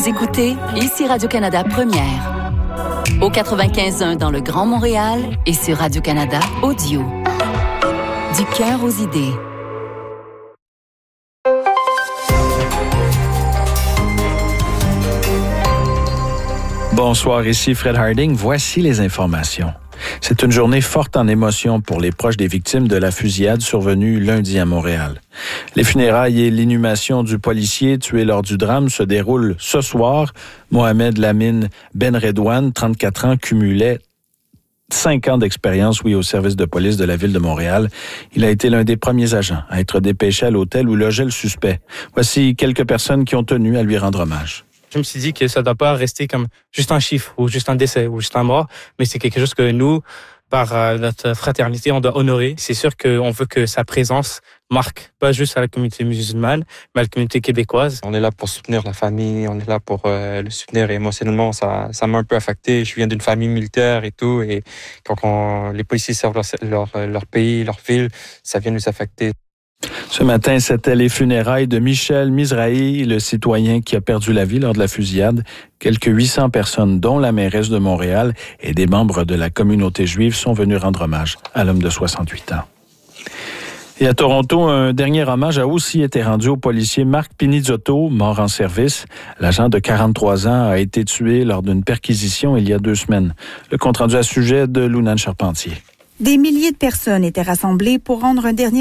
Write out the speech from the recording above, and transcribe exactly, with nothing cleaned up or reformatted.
Vous écoutez ici Radio-Canada Première. Au quatre-vingt-quinze point un dans le Grand Montréal et sur Radio-Canada Audio. Du cœur aux idées. Bonsoir, ici Fred Harding. Voici les informations. C'est une journée forte en émotion pour les proches des victimes de la fusillade survenue lundi à Montréal. Les funérailles et l'inhumation du policier tué lors du drame se déroulent ce soir. Mohamed Lamine Benredouane, trente-quatre ans, cumulait cinq ans d'expérience, oui, au service de police de la ville de Montréal. Il a été l'un des premiers agents à être dépêché à l'hôtel où logeait le suspect. Voici quelques personnes qui ont tenu à lui rendre hommage. Je me suis dit que ça ne doit pas rester comme juste un chiffre ou juste un décès ou juste un mort, mais c'est quelque chose que nous, par euh, notre fraternité, on doit honorer. C'est sûr qu'on veut que sa présence marque pas juste à la communauté musulmane, mais à la communauté québécoise. On est là pour soutenir la famille, on est là pour euh, le soutenir émotionnellement. Ça, ça m'a un peu affecté. Je viens d'une famille militaire et tout, et quand on, les policiers servent leur, leur, leur pays, leur ville, ça vient nous affecter. Ce matin, c'était les funérailles de Michel Mizrahi, le citoyen qui a perdu la vie lors de la fusillade. Quelques huit cents personnes, dont la mairesse de Montréal et des membres de la communauté juive, sont venus rendre hommage à l'homme de soixante-huit ans. Et à Toronto, un dernier hommage a aussi été rendu au policier Marc Pinizzotto, mort en service. L'agent de quarante-trois ans a été tué lors d'une perquisition il y a deux semaines. Le compte rendu à ce sujet de Lounane Charpentier. Des milliers de personnes étaient rassemblées pour rendre un dernier